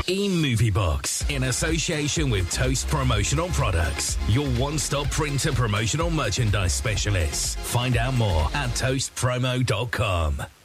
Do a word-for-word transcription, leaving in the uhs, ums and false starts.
eMovie Box, in association with Toast Promotional Products, your one-stop printer promotional merchandise specialists. Find out more at toast promo dot com.